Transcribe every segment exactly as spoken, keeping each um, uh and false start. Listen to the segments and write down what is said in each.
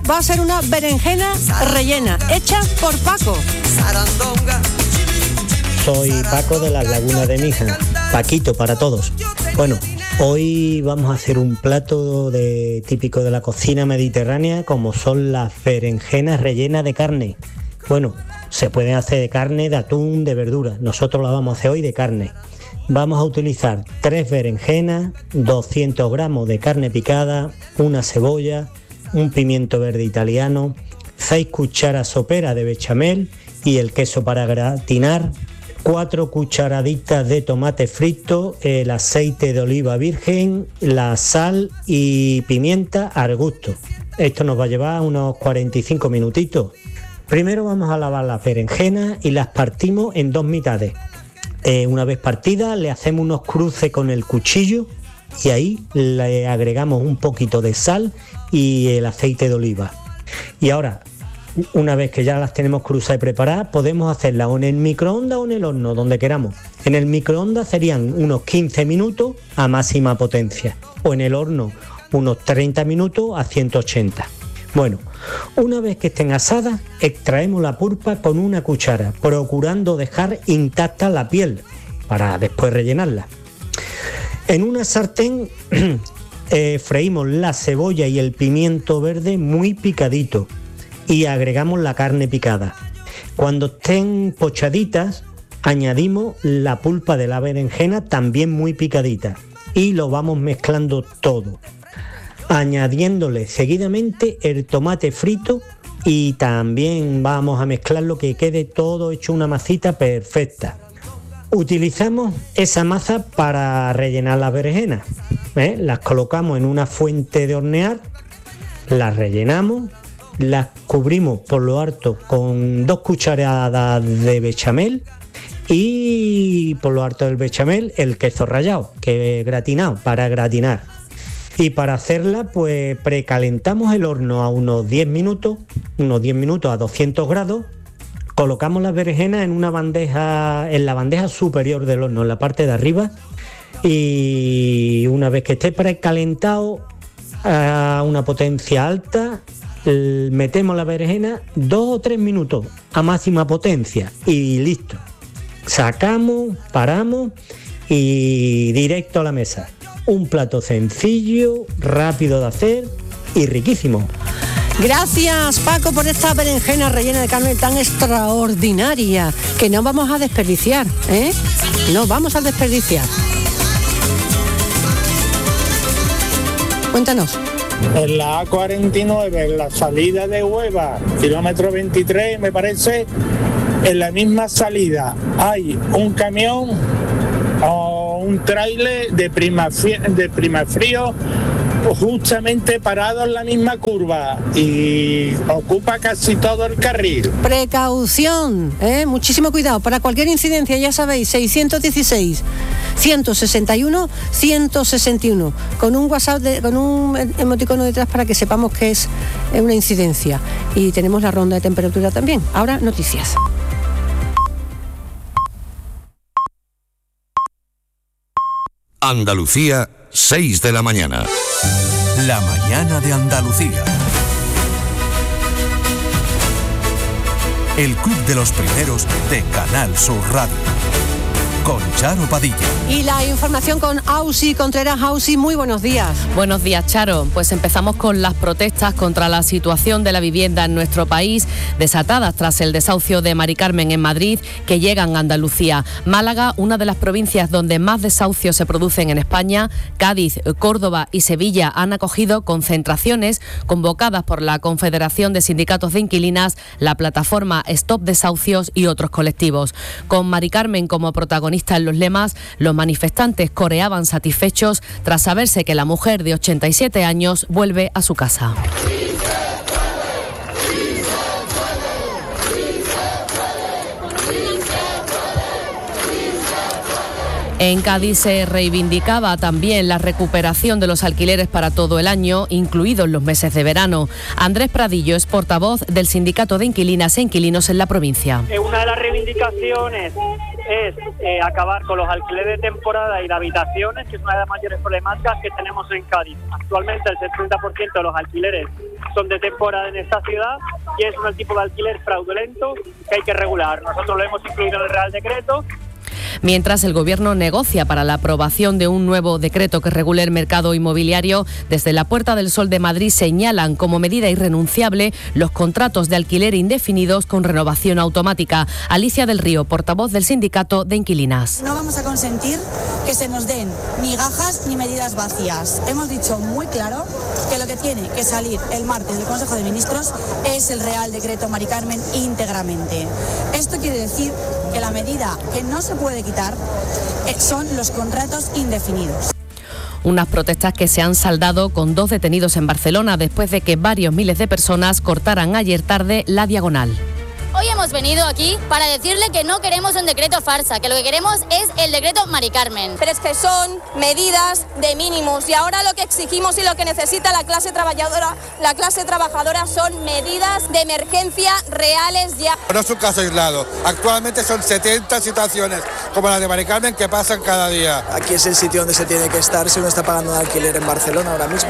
va a ser una berenjena rellena, hecha por Paco. Soy Paco de las Lagunas de Mija, Paquito para todos. Bueno, hoy vamos a hacer un plato de, típico de la cocina mediterránea, como son las berenjenas rellenas de carne. Bueno, se pueden hacer de carne, de atún, de verdura. Nosotros la vamos a hacer hoy de carne. Vamos a utilizar tres berenjenas, doscientos gramos de carne picada, una cebolla, un pimiento verde italiano, seis cucharas soperas de bechamel y el queso para gratinar, cuatro cucharaditas de tomate frito, el aceite de oliva virgen, la sal y pimienta al gusto. Esto nos va a llevar unos cuarenta y cinco minutitos. Primero vamos a lavar las berenjenas y las partimos en dos mitades. Eh, una vez partidas le hacemos unos cruces con el cuchillo y ahí le agregamos un poquito de sal y el aceite de oliva. Y ahora, una vez que ya las tenemos cruzadas y preparadas, podemos hacerlas o en el microondas o en el horno, donde queramos. En el microondas serían unos quince minutos a máxima potencia, o en el horno unos treinta minutos a ciento ochenta. Bueno, una vez que estén asadas, extraemos la pulpa con una cuchara, procurando dejar intacta la piel para después rellenarla. En una sartén eh, freímos la cebolla y el pimiento verde muy picadito y agregamos la carne picada. Cuando estén pochaditas, añadimos la pulpa de la berenjena también muy picadita y lo vamos mezclando todo, añadiéndole seguidamente el tomate frito y también vamos a mezclarlo que quede todo hecho una masita perfecta. Utilizamos esa masa para rellenar las berenjenas, ¿eh? Las colocamos en una fuente de hornear, las rellenamos, las cubrimos por lo alto con dos cucharadas de bechamel y por lo alto del bechamel el queso rallado, que es gratinado, para gratinar. Y para hacerla, pues precalentamos el horno a unos diez minutos, unos diez minutos a doscientos grados. Colocamos las berenjenas en una bandeja, en la bandeja superior del horno, en la parte de arriba. Y una vez que esté precalentado a una potencia alta, metemos la berenjena dos o tres minutos a máxima potencia y listo. Sacamos, paramos y directo a la mesa. Un plato sencillo, rápido de hacer y riquísimo. Gracias, Paco, por esta berenjena rellena de carne tan extraordinaria que no vamos a desperdiciar, ¿eh? No vamos a desperdiciar. Cuéntanos. En la A cuarenta y nueve, en la salida de Huelva, kilómetro veintitrés, me parece, en la misma salida hay un camión o un tráiler de Primafrío, de Primafrío justamente parado en la misma curva y ocupa casi todo el carril. Precaución, ¿eh? Muchísimo cuidado. Para cualquier incidencia, ya sabéis, seiscientos dieciséis, ciento sesenta y uno, ciento sesenta y uno, con un WhatsApp, de, con un emoticono detrás para que sepamos que es una incidencia. Y tenemos la ronda de temperatura también. Ahora, noticias. Andalucía, seis de la mañana. La mañana de Andalucía. El Club de los Primeros de Canal Sur Radio. Con Charo Padilla. Y la información con Ausi Contreras. Ausi, muy buenos días. Buenos días, Charo. Pues empezamos con las protestas contra la situación de la vivienda en nuestro país, desatadas tras el desahucio de Mari Carmen en Madrid, que llegan a Andalucía. Málaga, una de las provincias donde más desahucios se producen en España, Cádiz, Córdoba y Sevilla han acogido concentraciones convocadas por la Confederación de Sindicatos de Inquilinas, la plataforma Stop Desahucios y otros colectivos. Con Mari Carmen como protagonista en los lemas, los manifestantes coreaban satisfechos tras saberse que la mujer de ochenta y siete años vuelve a su casa. En Cádiz se reivindicaba también la recuperación de los alquileres para todo el año, incluidos los meses de verano. Andrés Pradillo es portavoz del Sindicato de Inquilinas e Inquilinos en la provincia. Una de las reivindicaciones es eh, acabar con los alquileres de temporada y de habitaciones, que es una de las mayores problemáticas que tenemos en Cádiz. Actualmente el setenta por ciento de los alquileres son de temporada en esta ciudad y es un tipo de alquiler fraudulento que hay que regular. Nosotros lo hemos incluido en el Real Decreto. Mientras el Gobierno negocia para la aprobación de un nuevo decreto que regule el mercado inmobiliario, desde la Puerta del Sol de Madrid señalan como medida irrenunciable los contratos de alquiler indefinidos con renovación automática. Alicia del Río, portavoz del Sindicato de Inquilinas. No vamos a consentir que se nos den migajas ni medidas vacías. Hemos dicho muy claro que lo que tiene que salir el martes del Consejo de Ministros es el Real Decreto Mari Carmen íntegramente. Esto quiere decir que la medida que no se puede quitar son los contratos indefinidos. Unas protestas que se han saldado con dos detenidos en Barcelona después de que varios miles de personas cortaran ayer tarde la diagonal. Hoy hemos venido aquí para decirle que no queremos un decreto farsa, que lo que queremos es el decreto Mari Carmen. Pero es que son medidas de mínimos y ahora lo que exigimos y lo que necesita la clase trabajadora, la clase trabajadora son medidas de emergencia reales ya. No es un caso aislado, actualmente son setenta situaciones como la de Mari Carmen que pasan cada día. Aquí es el sitio donde se tiene que estar si uno está pagando un alquiler en Barcelona ahora mismo.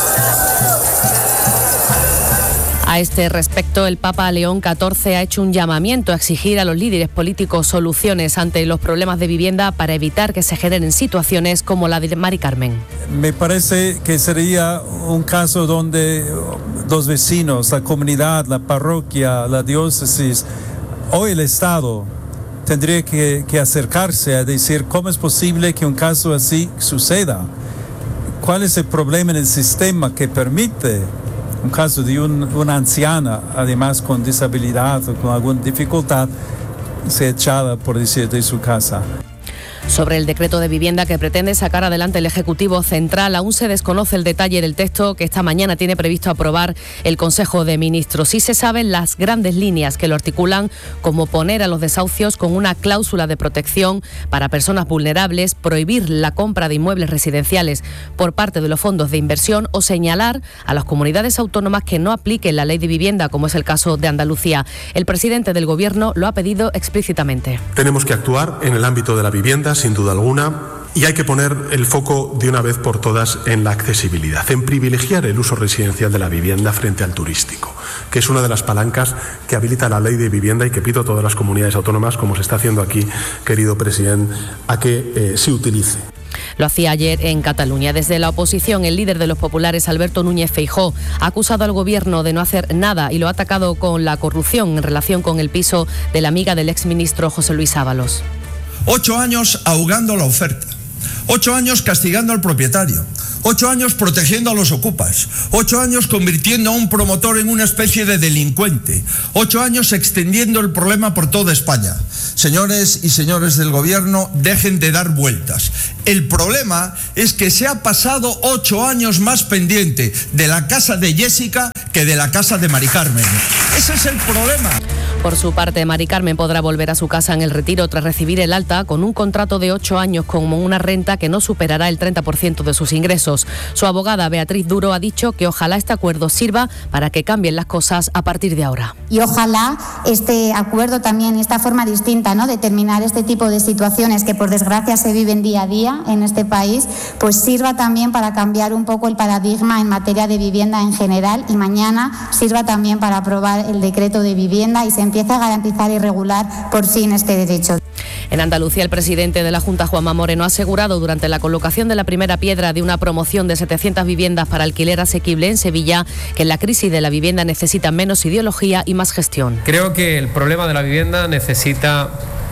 A este respecto, el Papa León catorce ha hecho un llamamiento a exigir a los líderes políticos soluciones ante los problemas de vivienda para evitar que se generen situaciones como la de Mari Carmen. Me parece que sería un caso donde los vecinos, la comunidad, la parroquia, la diócesis o el Estado tendría que, que acercarse a decir cómo es posible que un caso así suceda. ¿Cuál es el problema en el sistema que permite un caso de un, una anciana, además con disabilidad o con alguna dificultad, sea echada, por decir, de su casa? Sobre el decreto de vivienda que pretende sacar adelante el Ejecutivo Central, aún se desconoce el detalle del texto que esta mañana tiene previsto aprobar el Consejo de Ministros. Sí se saben las grandes líneas que lo articulan, como poner a los desahucios con una cláusula de protección para personas vulnerables, prohibir la compra de inmuebles residenciales por parte de los fondos de inversión o señalar a las comunidades autónomas que no apliquen la ley de vivienda, como es el caso de Andalucía. El presidente del Gobierno lo ha pedido explícitamente. Tenemos que actuar en el ámbito de la vivienda, sin duda alguna, y hay que poner el foco de una vez por todas en la accesibilidad, en privilegiar el uso residencial de la vivienda frente al turístico, que es una de las palancas que habilita la ley de vivienda y que pido a todas las comunidades autónomas, como se está haciendo aquí, querido presidente, a que eh, se utilice. Lo hacía ayer en Cataluña. Desde la oposición, el líder de los populares, Alberto Núñez Feijóo, ha acusado al Gobierno de no hacer nada y lo ha atacado con la corrupción en relación con el piso de la amiga del exministro José Luis Ábalos. Ocho años ahogando la oferta, ocho años castigando al propietario, ocho años protegiendo a los ocupas, ocho años convirtiendo a un promotor en una especie de delincuente, ocho años extendiendo el problema por toda España. Señores y señores del Gobierno, dejen de dar vueltas. El problema es que se ha pasado ocho años más pendiente de la casa de Jessica que de la casa de Mari Carmen. Ese es el problema. Por su parte, Mari Carmen podrá volver a su casa en el Retiro tras recibir el alta con un contrato de ocho años con una renta que no superará el treinta por ciento de sus ingresos. Su abogada, Beatriz Duro, ha dicho que ojalá este acuerdo sirva para que cambien las cosas a partir de ahora. Y ojalá este acuerdo también, esta forma distinta, ¿no?, de terminar este tipo de situaciones que por desgracia se viven día a día en este país, pues sirva también para cambiar un poco el paradigma en materia de vivienda en general y mañana sirva también para aprobar el decreto de vivienda y se empieza a garantizar y regular por fin este derecho. En Andalucía, el presidente de la Junta, Juanma Moreno, ha asegurado durante la colocación de la primera piedra de una promoción de setecientas viviendas para alquiler asequible en Sevilla que la crisis de la vivienda necesita menos ideología y más gestión. Creo que el problema de la vivienda necesita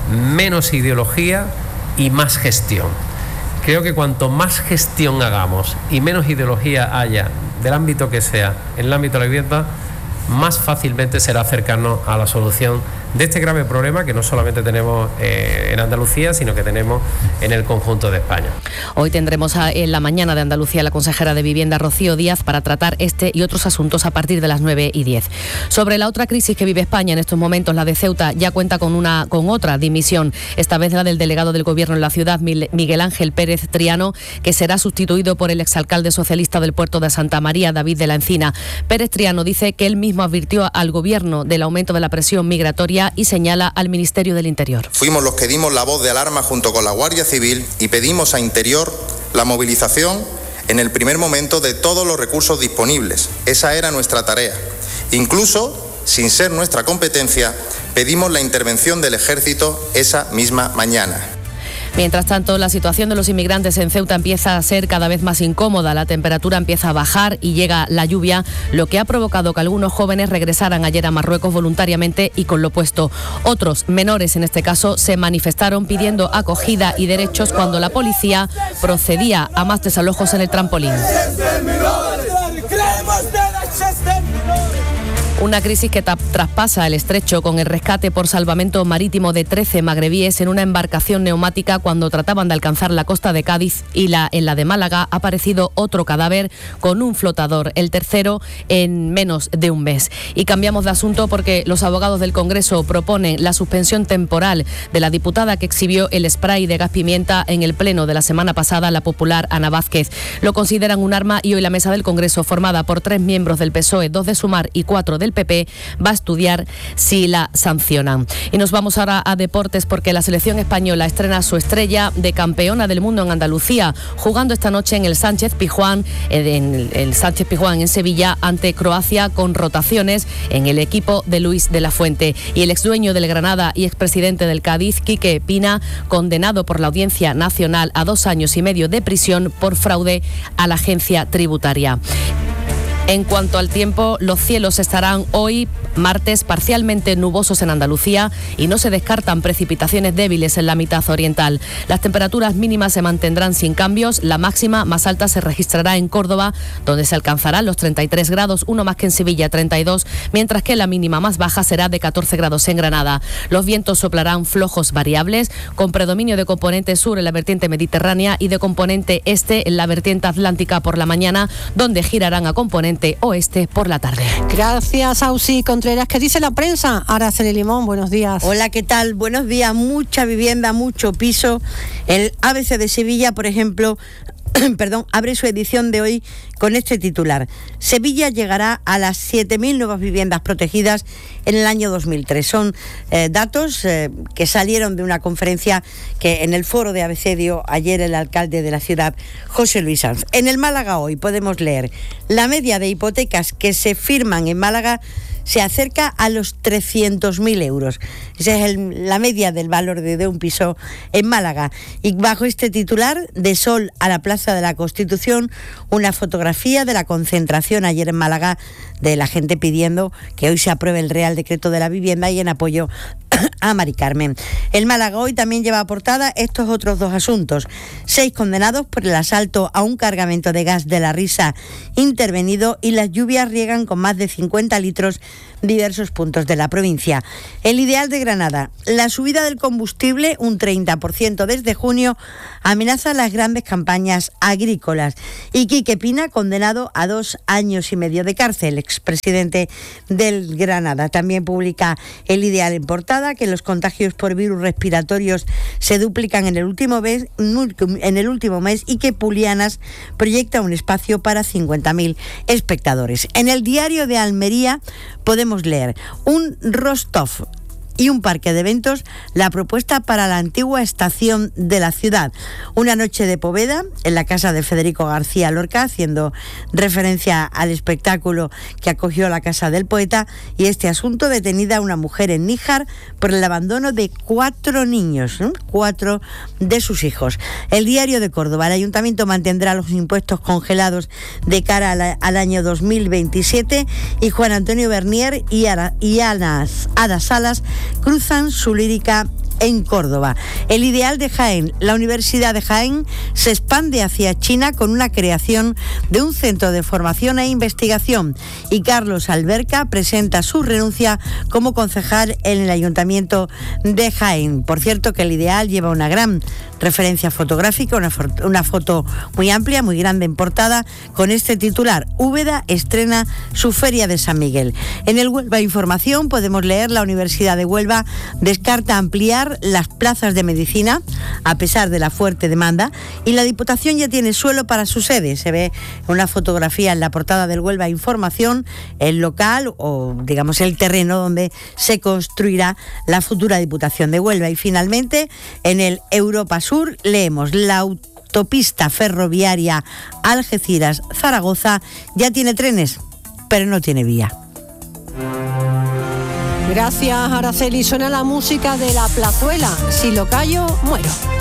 menos ideología y más gestión. Creo que cuanto más gestión hagamos y menos ideología haya, del ámbito que sea, en el ámbito de la vivienda, más fácilmente será acercarnos a la solución de este grave problema que no solamente tenemos eh, en Andalucía, sino que tenemos en el conjunto de España. Hoy tendremos a, en la mañana de Andalucía la consejera de Vivienda, Rocío Díaz, para tratar este y otros asuntos a partir de las nueve y diez. Sobre la otra crisis que vive España en estos momentos, la de Ceuta ya cuenta con, una, con otra dimisión, esta vez la del delegado del Gobierno en la ciudad, Miguel Ángel Pérez Triano, que será sustituido por el exalcalde socialista del puerto de Santa María, David de la Encina. Pérez Triano dice que él mismo advirtió al Gobierno del aumento de la presión migratoria y señala al Ministerio del Interior. Fuimos los que dimos la voz de alarma junto con la Guardia Civil y pedimos a Interior la movilización en el primer momento de todos los recursos disponibles. Esa era nuestra tarea. Incluso, sin ser nuestra competencia, pedimos la intervención del Ejército esa misma mañana. Mientras tanto, la situación de los inmigrantes en Ceuta empieza a ser cada vez más incómoda. La temperatura empieza a bajar y llega la lluvia, lo que ha provocado que algunos jóvenes regresaran ayer a Marruecos voluntariamente y con lo puesto. Otros, menores en este caso, se manifestaron pidiendo acogida y derechos cuando la policía procedía a más desalojos en el trampolín. Una crisis que traspasa el estrecho con el rescate por salvamento marítimo de trece magrebíes en una embarcación neumática cuando trataban de alcanzar la costa de Cádiz, y la, en la de Málaga ha aparecido otro cadáver con un flotador, el tercero en menos de un mes. Y cambiamos de asunto porque los abogados del Congreso proponen la suspensión temporal de la diputada que exhibió el spray de gas pimienta en el pleno de la semana pasada, la popular Ana Vázquez. Lo consideran un arma y hoy la mesa del Congreso, formada por tres miembros del P S O E, dos de Sumar y cuatro del P P, va a estudiar si la sancionan. Y nos vamos ahora a deportes porque la selección española estrena su estrella de campeona del mundo en Andalucía, jugando esta noche en el Sánchez Pizjuán, en el Sánchez Pizjuán en Sevilla, ante Croacia, con rotaciones en el equipo de Luis de la Fuente. Y el exdueño del Granada y expresidente del Cádiz, Quique Pina, condenado por la Audiencia Nacional a dos años y medio de prisión por fraude a la agencia tributaria. En cuanto al tiempo, los cielos estarán hoy, martes, parcialmente nubosos en Andalucía y no se descartan precipitaciones débiles en la mitad oriental. Las temperaturas mínimas se mantendrán sin cambios. La máxima más alta se registrará en Córdoba, donde se alcanzarán los treinta y tres grados, uno más que en Sevilla, treinta y dos, mientras que la mínima más baja será de catorce grados en Granada. Los vientos soplarán flojos variables, con predominio de componente sur en la vertiente mediterránea y de componente este en la vertiente atlántica por la mañana, donde girarán a componente oeste por la tarde. Gracias, Ausi Contreras. ¿Qué dice la prensa? Araceli Limón, buenos días. Hola, ¿qué tal? Buenos días. Mucha vivienda, mucho piso. El A B C de Sevilla, por ejemplo, perdón, abre su edición de hoy con este titular: Sevilla llegará a las siete mil nuevas viviendas protegidas en el año dos mil tres. Son eh, datos eh, que salieron de una conferencia que en el foro de A B C dio ayer el alcalde de la ciudad, José Luis Sanz. En el Málaga hoy podemos leer: la media de hipotecas que se firman en Málaga se acerca a los trescientos mil euros. Esa es el, la media del valor de, de un piso en Málaga. Y bajo este titular, de sol a la Plaza de la Constitución, una fotografía de la concentración ayer en Málaga de la gente pidiendo que hoy se apruebe el Real Decreto de la Vivienda y en apoyo a Mari Carmen. El Málaga hoy también lleva a portada estos otros dos asuntos: seis condenados por el asalto a un cargamento de gas de La Risa intervenido, y las lluvias riegan con más de cincuenta litros diversos puntos de la provincia. El Ideal de Granada: la subida del combustible, un treinta por ciento desde junio, amenaza las grandes campañas agrícolas. Y Quique Pina, condenado a dos años y medio de cárcel, expresidente del Granada. También publica el Ideal en portada que los contagios por virus respiratorios se duplican en el último mes, en el último mes y que Pulianas proyecta un espacio para cincuenta mil espectadores. En el Diario de Almería podemos leer: un Rostov y un parque de eventos, la propuesta para la antigua estación de la ciudad. Una noche de Poveda en la casa de Federico García Lorca, haciendo referencia al espectáculo que acogió la casa del poeta. Y este asunto: detenida una mujer en Níjar por el abandono de cuatro niños, ¿eh? cuatro de sus hijos. El Diario de Córdoba: el ayuntamiento mantendrá los impuestos congelados de cara a la, al año dos mil veintisiete, y Juan Antonio Bernier y, Ara, y Ana, Ada Salas cruzan su lírica en Córdoba. El Ideal de Jaén: la Universidad de Jaén se expande hacia China con una creación de un centro de formación e investigación, y Carlos Alberca presenta su renuncia como concejal en el Ayuntamiento de Jaén. Por cierto, que el Ideal lleva una gran referencia fotográfica, una, for- una foto muy amplia, muy grande en portada, con este titular: Úbeda estrena su Feria de San Miguel. En el Huelva Información podemos leer: la Universidad de Huelva descarta ampliar las plazas de medicina a pesar de la fuerte demanda, y la Diputación ya tiene suelo para su sede. Se ve una fotografía en la portada del Huelva Información, el local o digamos el terreno donde se construirá la futura Diputación de Huelva. Y finalmente, en el Europa Sur leemos: la autopista ferroviaria Algeciras-Zaragoza ya tiene trenes, pero no tiene vía. Gracias, Araceli. Suena la música de La Plazuela. Si lo callo, muero.